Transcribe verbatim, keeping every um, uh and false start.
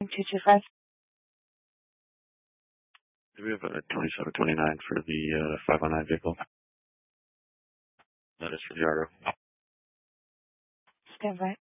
two two five. Do we have a twenty-seven twenty-nine for the uh, five oh nine vehicle? That is for the R O. Stand by.